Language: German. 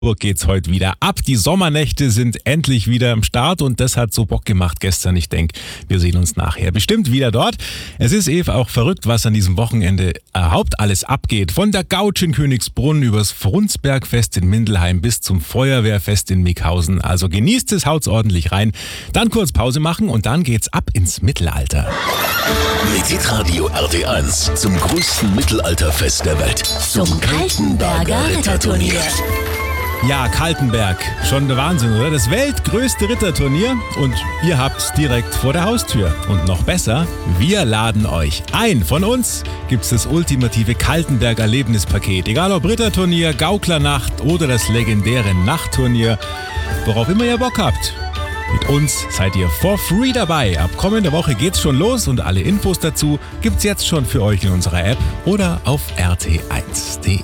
Geht's heute wieder ab. Die Sommernächte sind endlich wieder am Start und das hat so Bock gemacht gestern. Ich denke, wir sehen uns nachher bestimmt wieder dort. Es ist auch verrückt, was an diesem Wochenende überhaupt alles abgeht. Von der Gautsch in Königsbrunn übers Frundsbergfest in Mindelheim bis zum Feuerwehrfest in Mickhausen. Also genießt es, haut's ordentlich rein. Dann kurz Pause machen und dann geht's ab ins Mittelalter. Mit Hitradio RT1 zum größten Mittelalterfest der Welt. Zum Kaltenberger Ritterturnier. Ja, Kaltenberg. Schon der Wahnsinn, oder? Das weltgrößte Ritterturnier und ihr habt's direkt vor der Haustür. Und noch besser, wir laden euch ein. Von uns gibt's das ultimative Kaltenberg-Erlebnispaket. Egal ob Ritterturnier, Gauklernacht oder das legendäre Nachtturnier, worauf immer ihr Bock habt. Mit uns seid ihr for free dabei. Ab kommender Woche geht's schon los und alle Infos dazu gibt's jetzt schon für euch in unserer App oder auf rt1.de.